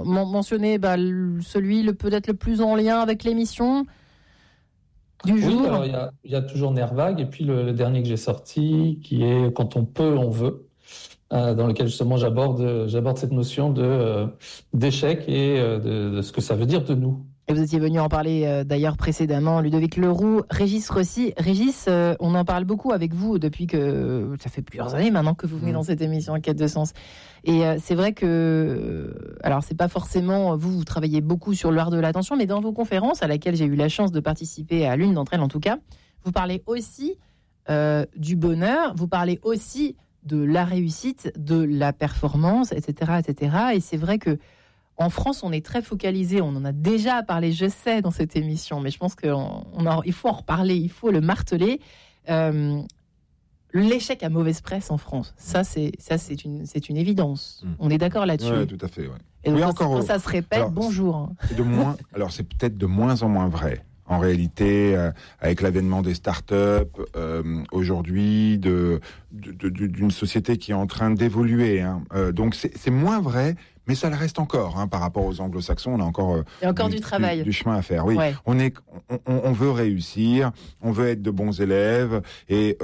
mentionner celui peut-être le plus en lien avec l'émission du jour. Oui, alors il y a toujours Nervague, et puis le dernier que j'ai sorti, qui est Quand on peut, on veut, dans lequel justement j'aborde cette notion d'échec et de ce que ça veut dire de nous. Et vous étiez venu en parler d'ailleurs précédemment, Ludovic Leroux, Régis Rossi. Régis, on en parle beaucoup avec vous depuis que ça fait plusieurs années maintenant que vous venez dans cette émission En quête de sens. Et c'est vrai que, alors c'est pas forcément, vous travaillez beaucoup sur l'art de l'attention, mais dans vos conférences, à laquelle j'ai eu la chance de participer, à l'une d'entre elles en tout cas, vous parlez aussi du bonheur, vous parlez aussi de la réussite, de la performance, etc., etc. Et c'est vrai que en France, on est très focalisé. On en a déjà parlé, je sais, dans cette émission, mais je pense qu'il faut en reparler, il faut le marteler. L'échec à mauvaise presse en France, c'est une évidence. On est d'accord là-dessus. Oui, tout à fait. Ouais. Et donc, quand ça se répète, bonjour. C'est peut-être de moins en moins vrai. En réalité, avec l'avènement des startups, aujourd'hui, d'une société qui est en train d'évoluer. Donc c'est moins vrai, mais ça le reste encore. Par rapport aux anglo-saxons, on a encore, il y a encore du travail. Du chemin à faire. Oui, ouais. On veut réussir, on veut être de bons élèves, et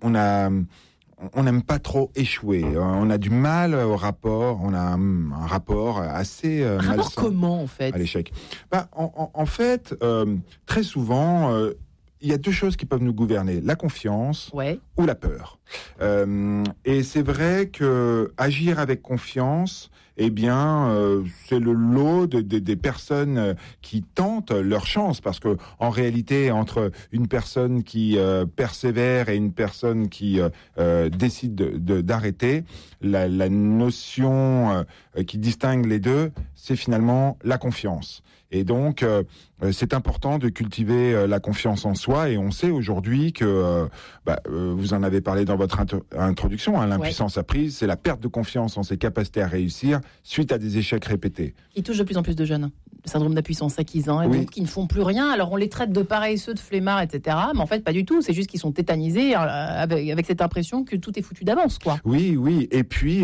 on n'aime pas trop échouer. On a du mal au rapport. On a un rapport assez malsain. Comment, en fait, à l'échec? En fait, très souvent, il y a deux choses qui peuvent nous gouverner: la confiance ou la peur. Et c'est vrai que agir avec confiance, c'est le lot des personnes qui tentent leur chance, parce que en réalité, entre une personne qui persévère et une personne qui décide d'arrêter, la notion qui distingue les deux, c'est finalement la confiance. Et donc, c'est important de cultiver la confiance en soi. Et on sait aujourd'hui que, vous en avez parlé dans votre introduction, l'impuissance apprise, c'est la perte de confiance en ses capacités à réussir suite à des échecs répétés. Qui touche de plus en plus de jeunes. Le syndrome d'impuissance acquise, donc qui ne font plus rien. Alors on les traite de paresseux, de flemmards, etc. Mais en fait, pas du tout. C'est juste qu'ils sont tétanisés avec cette impression que tout est foutu d'avance, quoi. Oui. Et puis,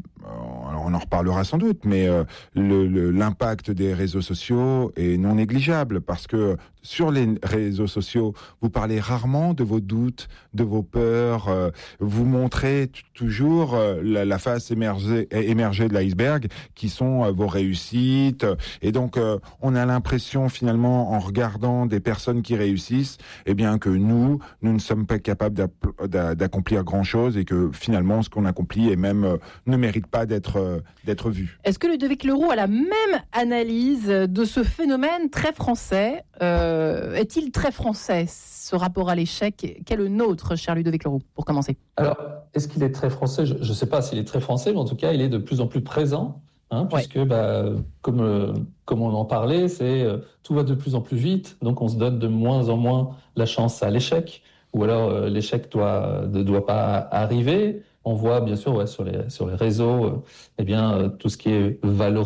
on en reparlera sans doute, mais l'impact des réseaux sociaux est non négligeable, parce que sur les réseaux sociaux, vous parlez rarement de vos doutes, de vos peurs. Vous montrez toujours la face émergée de l'iceberg, qui sont vos réussites. Et donc, on a l'impression, finalement, en regardant des personnes qui réussissent, que nous ne sommes pas capables d'accomplir grand-chose, et que finalement, ce qu'on accomplit ne mérite pas d'être vu. Est-ce que Ludovic Leroux a la même analyse de ce phénomène très français? Est-il très français, ce rapport à l'échec? Quel est le nôtre, cher Ludovic Leroux, pour commencer? Alors, est-ce qu'il est très français? Je ne sais pas s'il est très français, mais en tout cas, il est de plus en plus présent, puisque, comme on en parlait, tout va de plus en plus vite, donc on se donne de moins en moins la chance à l'échec, ou alors l'échec ne doit pas arriver. On voit bien sûr sur les réseaux tout ce qui est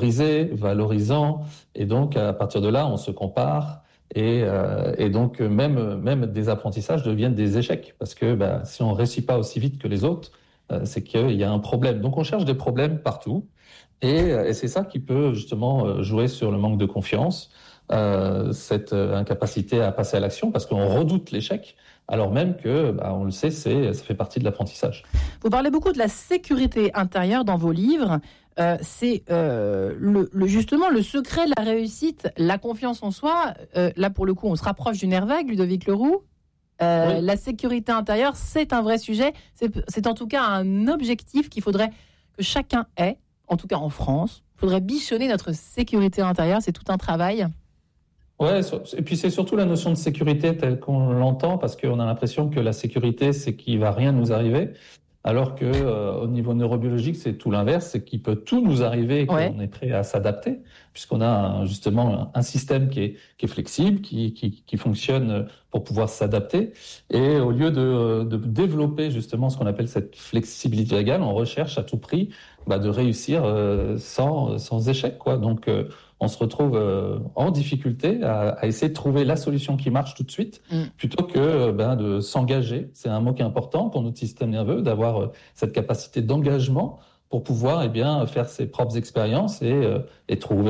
valorisant, et donc à partir de là on se compare, et donc même des apprentissages deviennent des échecs, parce que si on réussit pas aussi vite que les autres, c'est qu'il y a un problème. Donc on cherche des problèmes partout, et c'est ça qui peut justement jouer sur le manque de confiance, cette incapacité à passer à l'action, parce qu'on redoute l'échec, alors même que, on le sait, ça fait partie de l'apprentissage. Vous parlez beaucoup de la sécurité intérieure dans vos livres. C'est justement le secret de la réussite, la confiance en soi. Là, pour le coup, on se rapproche du nerf vague, Ludovic Leroux. Oui. La sécurité intérieure, c'est un vrai sujet. C'est en tout cas un objectif qu'il faudrait que chacun ait, en tout cas en France. Il faudrait bichonner notre sécurité intérieure. C'est tout un travail. Ouais, et puis c'est surtout la notion de sécurité telle qu'on l'entend, parce qu'on a l'impression que la sécurité, c'est qu'il va rien nous arriver, alors que au niveau neurobiologique, c'est tout l'inverse, c'est qu'il peut tout nous arriver, et qu'on est prêt à s'adapter, puisqu'on a justement un système qui est flexible, qui fonctionne pour pouvoir s'adapter. Et au lieu de développer justement ce qu'on appelle cette flexibilité égale, on recherche à tout prix de réussir sans échec, quoi. Donc on se retrouve en difficulté à essayer de trouver la solution qui marche tout de suite, plutôt que de s'engager. C'est un mot qui est important pour notre système nerveux, d'avoir cette capacité d'engagement pour pouvoir faire ses propres expériences et trouver